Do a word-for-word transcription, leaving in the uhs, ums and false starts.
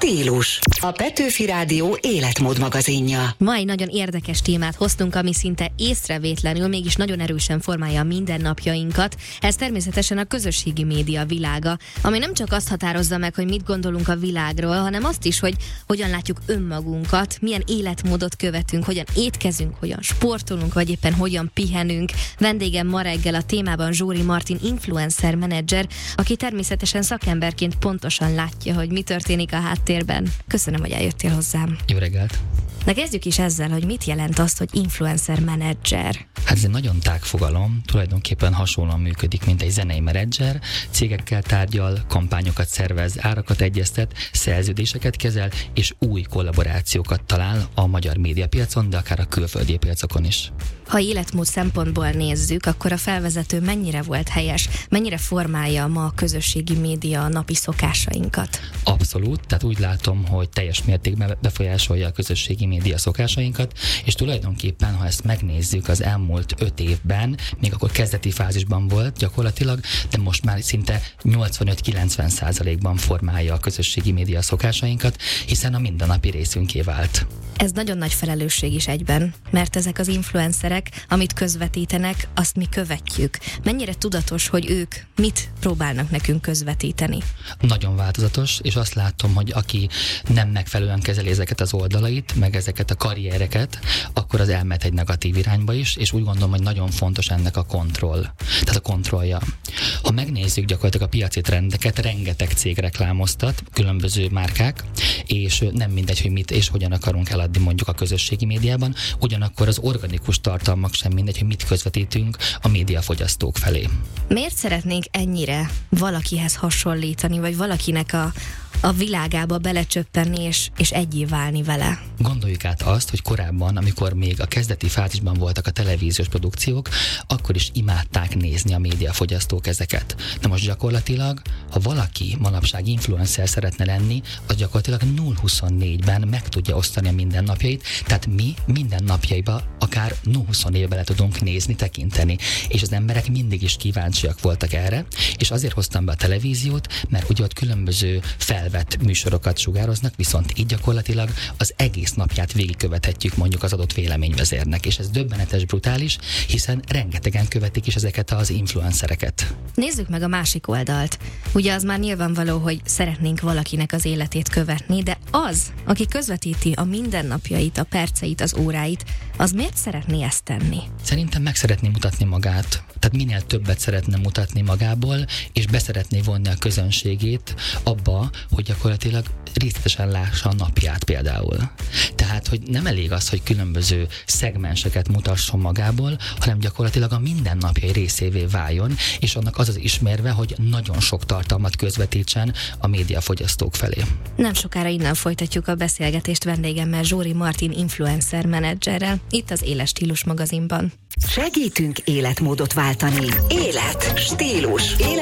stílus. A Petőfi Rádió életmód magazinja. Ma egy nagyon érdekes témát hoztunk, ami szinte észrevétlenül, mégis nagyon erősen formálja a mindennapjainkat. Ez természetesen a közösségi média világa, ami nem csak azt határozza meg, hogy mit gondolunk a világról, hanem azt is, hogy hogyan látjuk önmagunkat, milyen életmódot követünk, hogyan étkezünk, hogyan sportolunk, vagy éppen hogyan pihenünk. Vendégem ma reggel a témában Zsóri Martin influencer menedzser, aki természetesen szakemberként pontosan látja, hogy mi történik a háttérben. Köszönöm, hogy eljöttél hozzám. Jó reggelt! Na kezdjük is ezzel, hogy mit jelent azt, hogy influencer menedzser. Hát ez egy nagyon tág fogalom, tulajdonképpen hasonlóan működik, mint egy zenei menedzser, cégekkel tárgyal, kampányokat szervez, árakat egyeztet, szerződéseket kezel, és új kollaborációkat talál a magyar médiapiacon, de akár a külföldi piacokon is. Ha életmód szempontból nézzük, akkor a felvezető mennyire volt helyes, mennyire formálja ma a közösségi média a napi szokásainkat? Abszolút, tehát úgy látom, hogy teljes mértékben befolyásolja a közösségi média szokásainkat, és tulajdonképpen, ha ezt megnézzük az elmúlt öt évben, még akkor kezdeti fázisban volt gyakorlatilag, de most már szinte nyolcvanöt-kilencven százalékban formálja a közösségi média szokásainkat, hiszen a mindennapi részünké vált. Ez nagyon nagy felelősség is egyben, mert ezek az influencerek, amit közvetítenek, azt mi követjük. Mennyire tudatos, hogy ők mit próbálnak nekünk közvetíteni? Nagyon változatos, és azt látom, hogy aki nem megfelelően kezeli ezeket az oldalait, meg ezeket a karriereket, akkor az elmehet egy negatív irányba is, és úgy gondolom, hogy nagyon fontos ennek a kontroll. Tehát a kontrollja. Ha megnézzük gyakorlatilag a piaci trendeket, rengeteg cég reklámoztat, különböző márkák, és nem mindegy, hogy mit és hogyan akarunk eladni mondjuk a közösségi médiában, ugyanakkor az organikus tartalmak sem mindegy, hogy mit közvetítünk a médiafogyasztók felé. Miért szeretnénk ennyire valakihez hasonlítani, vagy valakinek a a világába belecsöppenni és, és egyé válni vele? Gondoljuk át azt, hogy korábban, amikor még a kezdeti fázisban voltak a televíziós produkciók, akkor is imádták nézni a médiafogyasztók ezeket. De most gyakorlatilag, ha valaki manapság influencer szeretne lenni, az gyakorlatilag nulla huszonnégyben meg tudja osztani a mindennapjait, tehát mi mindennapjaiba akár nulla huszonnégybe le tudunk nézni, tekinteni. És az emberek mindig is kíváncsiak voltak erre, és azért hoztam be a televíziót, mert ugye ott különböző fel vett műsorokat sugároznak, viszont így gyakorlatilag az egész napját végigkövethetjük mondjuk az adott véleményvezérnek, és ez döbbenetes, brutális, hiszen rengetegen követik is ezeket az influencereket. Nézzük meg a másik oldalt. Ugye az már nyilvánvaló, hogy szeretnénk valakinek az életét követni, de az, aki közvetíti a mindennapjait, a perceit, az óráit, az miért szeretné ezt tenni? Szerintem meg szeretné mutatni magát. Tehát minél többet szeretne mutatni magából, és beszeretné vonni a közönségét abba, hogy gyakorlatilag részletesen lássa a napját például. Tehát, hogy nem elég az, hogy különböző szegmenseket mutasson magából, hanem gyakorlatilag a mindennapjai részévé váljon, és annak az az ismerve, hogy nagyon sok tartalmat közvetítsen a médiafogyasztók felé. Nem sokára innen folytatjuk a beszélgetést vendégemmel, Zsóri Martin influencer menedzserrel, itt az Éles Stílus magazinban. Segítünk életmódot váltani. Élet, stílus. Élet